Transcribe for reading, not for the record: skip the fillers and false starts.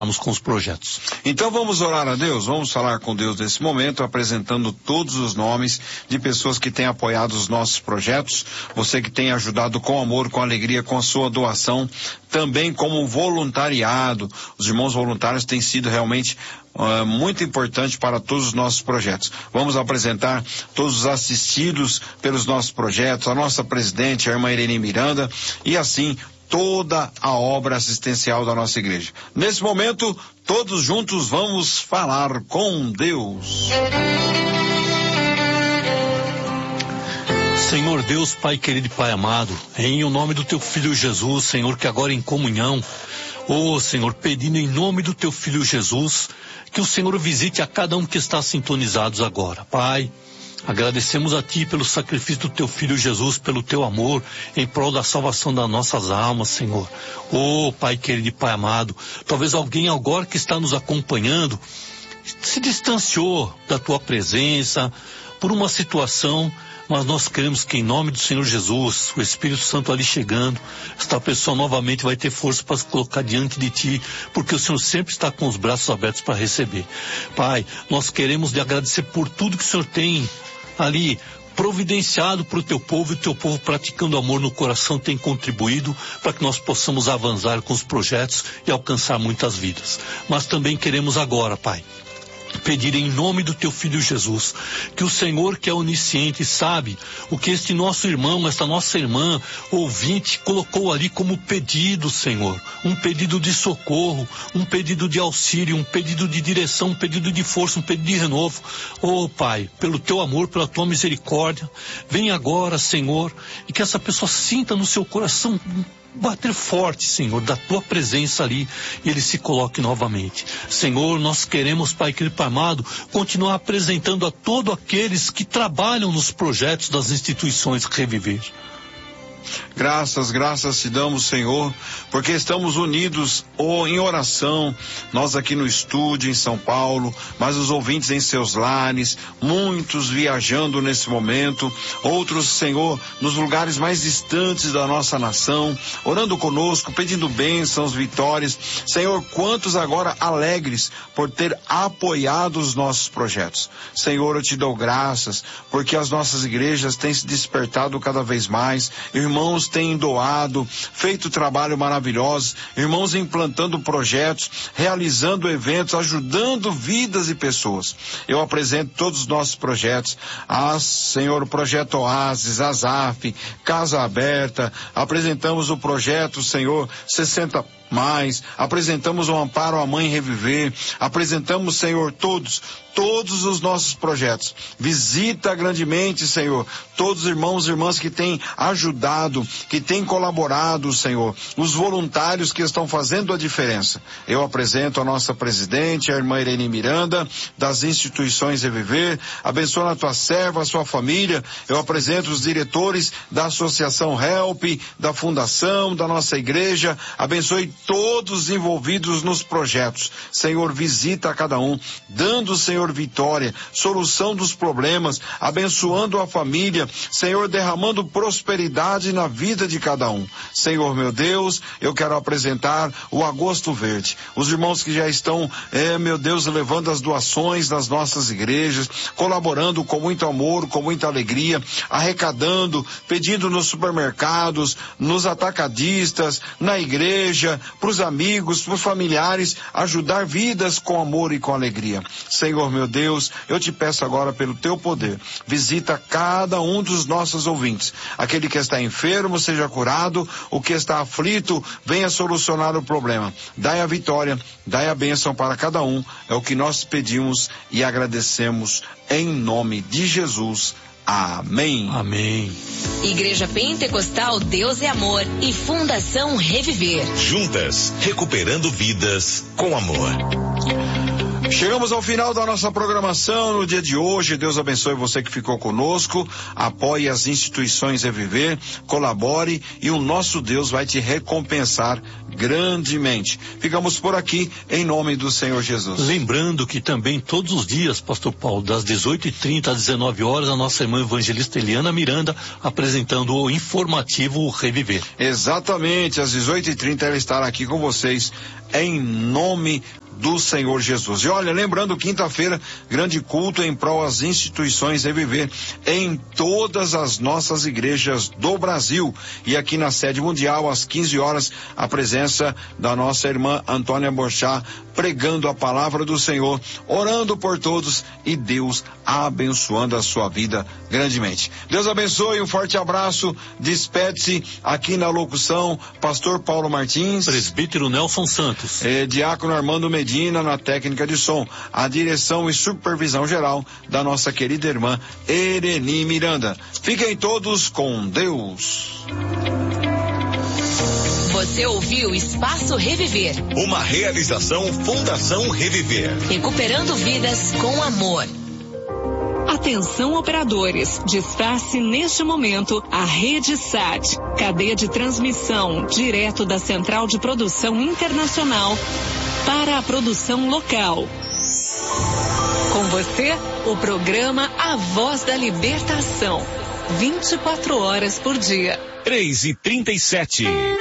com os projetos. Então vamos orar a Deus, vamos falar com Deus nesse momento, apresentando todos os nomes de pessoas que têm apoiado os nossos projetos, você que tem ajudado com amor, com alegria, com a sua doação, também como voluntariado. Os irmãos voluntários têm sido realmente muito importante para todos os nossos projetos. Vamos apresentar todos os assistidos pelos nossos projetos, a nossa presidente, a irmã Irene Miranda, e assim toda a obra assistencial da nossa igreja. Nesse momento, todos juntos vamos falar com Deus. Senhor Deus, Pai querido e Pai amado, em o nome do Teu Filho Jesus, Senhor, que agora em comunhão, Senhor, pedindo em nome do Teu Filho Jesus, que o Senhor visite a cada um que está sintonizados agora. Pai, agradecemos a Ti pelo sacrifício do Teu Filho Jesus, pelo Teu amor, em prol da salvação das nossas almas, Senhor. Pai querido e Pai amado, talvez alguém agora que está nos acompanhando se distanciou da Tua presença por uma situação, mas nós cremos que em nome do Senhor Jesus, o Espírito Santo ali chegando, esta pessoa novamente vai ter força para se colocar diante de Ti, porque o Senhor sempre está com os braços abertos para receber. Pai, nós queremos lhe agradecer por tudo que o Senhor tem ali providenciado para o Teu povo, e o Teu povo praticando amor no coração tem contribuído para que nós possamos avançar com os projetos e alcançar muitas vidas. Mas também queremos agora, Pai, pedir em nome do Teu Filho Jesus, que o Senhor, que é onisciente, sabe o que este nosso irmão, esta nossa irmã ouvinte colocou ali como pedido, Senhor, um pedido de socorro, um pedido de auxílio, um pedido de direção, um pedido de força, um pedido de renovo. Pai, pelo Teu amor, pela Tua misericórdia, vem agora, Senhor, e que essa pessoa sinta no seu coração bater forte, Senhor, da Tua presença ali, e ele se coloque novamente. Senhor, nós queremos, Pai querido, Pai amado, continuar apresentando a todos aqueles que trabalham nos projetos das instituições Reviver. Graças te damos, Senhor, porque estamos unidos em oração, nós aqui no estúdio em São Paulo, mas os ouvintes em seus lares, muitos viajando nesse momento, outros, Senhor, nos lugares mais distantes da nossa nação, orando conosco, pedindo bênçãos, vitórias. Senhor, quantos agora alegres por ter apoiado os nossos projetos. Senhor, eu te dou graças, porque as nossas igrejas têm se despertado cada vez mais, irmãos têm doado, feito trabalho maravilhoso, irmãos implantando projetos, realizando eventos, ajudando vidas e pessoas. Eu apresento todos os nossos projetos, Senhor, o projeto Oásis, Azaf, Casa Aberta, apresentamos o projeto, Senhor, 60 mais, apresentamos o Amparo à Mãe Reviver, apresentamos, Senhor, todos os nossos projetos. Visita grandemente, Senhor, todos os irmãos e irmãs que têm ajudado, que têm colaborado, Senhor, os voluntários que estão fazendo a diferença. Eu apresento a nossa presidente, a irmã Irene Miranda, das instituições Reviver, abençoa a tua serva, a sua família. Eu apresento os diretores da Associação Help, da Fundação, da nossa igreja, abençoe todos envolvidos nos projetos. Senhor, visita a cada um, dando, Senhor, vitória, solução dos problemas, abençoando a família, Senhor, derramando prosperidade na vida de cada um. Senhor, meu Deus, eu quero apresentar o Agosto Verde, os irmãos que já estão, meu Deus, levando as doações nas nossas igrejas, colaborando com muito amor, com muita alegria, arrecadando, pedindo nos supermercados, nos atacadistas, na igreja, para os amigos, para os familiares, ajudar vidas com amor e com alegria. Senhor, meu Deus, eu te peço agora pelo teu poder, visita cada um dos nossos ouvintes. Aquele que está enfermo seja curado, o que está aflito venha solucionar o problema. Dai a vitória, dai a bênção para cada um, é o que nós pedimos e agradecemos em nome de Jesus. Amém. Amém. Igreja Pentecostal Deus é Amor e Fundação Reviver. Juntas, recuperando vidas com amor. Chegamos ao final da nossa programação no dia de hoje. Deus abençoe você que ficou conosco. Apoie as instituições Reviver, colabore e o nosso Deus vai te recompensar grandemente. Ficamos por aqui em nome do Senhor Jesus. Lembrando que também todos os dias, Pastor Paulo, das 18h30 às 19 horas, a nossa irmã evangelista Eliana Miranda apresentando o informativo Reviver. Exatamente, às 18h30 ela estará aqui com vocês em nome do Senhor Jesus. E olha, lembrando, quinta-feira, grande culto em prol às instituições Reviver em todas as nossas igrejas do Brasil. E aqui na sede mundial, às 15 horas, a presença da nossa irmã Antônia Borchá, pregando a palavra do Senhor, orando por todos e Deus abençoando a sua vida grandemente. Deus abençoe, um forte abraço, despede-se aqui na locução, pastor Paulo Martins, presbítero Nelson Santos, diácono Armando Medina na técnica de som, a direção e supervisão geral da nossa querida irmã Ereni Miranda. Fiquem todos com Deus. Você ouviu Espaço Reviver. Uma realização Fundação Reviver. Recuperando vidas com amor. Atenção operadores, despace neste momento a Rede SAT, cadeia de transmissão direto da Central de Produção Internacional para a produção local. Com você, o programa A Voz da Libertação, 24 horas por dia. 3h37.